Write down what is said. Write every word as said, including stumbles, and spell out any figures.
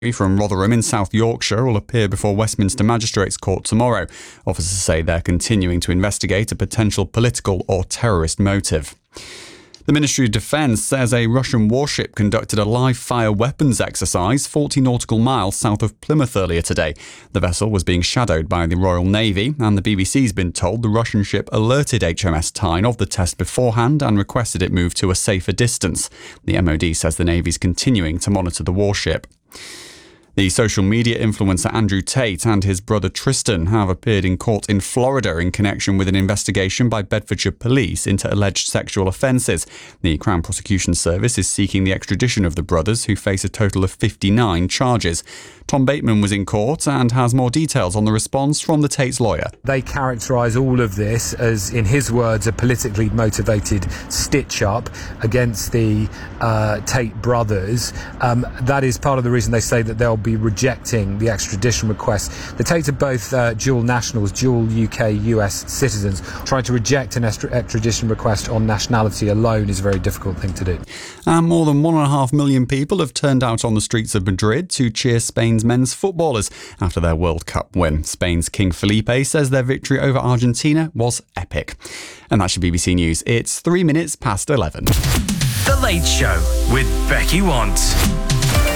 from Rotherham in South Yorkshire will appear before Westminster Magistrates Court tomorrow. Officers say they're continuing to investigate a potential political or terrorist motive. The Ministry of Defence says a Russian warship conducted a live-fire weapons exercise forty nautical miles south of Plymouth earlier today. The vessel was being shadowed by the Royal Navy, and the B B C's been told the Russian ship alerted H M S Tyne of the test beforehand and requested it move to a safer distance. The M O D says the Navy's continuing to monitor the warship. The social media influencer Andrew Tate and his brother Tristan have appeared in court in Florida in connection with an investigation by Bedfordshire police into alleged sexual offences. The Crown Prosecution Service is seeking the extradition of the brothers, who face a total of fifty-nine charges. Tom Bateman was in court and has more details on the response from the Tate's lawyer. They characterise all of this as, in his words, a politically motivated stitch-up against the uh, Tate brothers. Um, that is part of the reason they say that they'll be rejecting the extradition request. The Tates are both uh, dual nationals, dual U K U S citizens. Trying to reject an extradition request on nationality alone is a very difficult thing to do. And more than one and a half million people have turned out on the streets of Madrid to cheer Spain's men's footballers after their World Cup win. Spain's King Felipe says their victory over Argentina was epic. And that's your B B C News. It's three minutes past eleven. The Late Show with Becky Want.